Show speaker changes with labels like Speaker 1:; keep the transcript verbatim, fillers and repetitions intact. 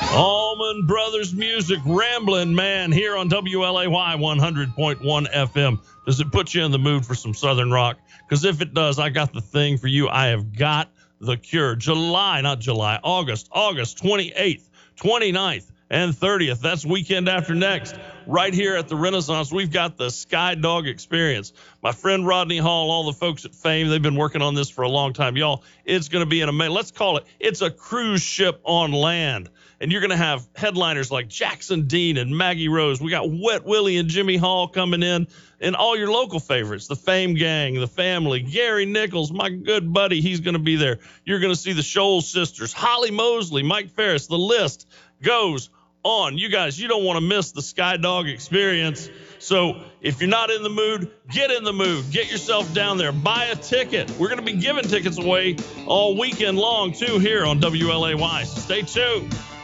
Speaker 1: Allman Brothers Music, Ramblin' Man, here on W L A Y one hundred point one F M. Does it put you in the mood for some Southern rock? Because if it does, I got the thing for you. I have got the cure. July, not July, August, August twenty-eighth, twenty-ninth, and thirtieth. That's weekend after next. Right here at the Renaissance, we've got the Sky Dog Experience. My friend Rodney Hall, all the folks at Fame, they've been working on this for a long time. Y'all, it's going to be an amazing, let's call it, it's a cruise ship on land. And you're going to have headliners like Jackson Dean and Maggie Rose. We got Wet Willie and Jimmy Hall coming in, and all your local favorites, the Fame Gang, the Family, Gary Nichols, my good buddy, he's going to be there. You're going to see the Shoals Sisters, Holly Mosley, Mike Ferris. The list goes on. You guys, you don't want to miss the Sky Dog Experience. So if you're not in the mood, get in the mood. Get yourself down there. Buy a ticket. We're going to be giving tickets away all weekend long, too, here on W L A Y. So stay tuned.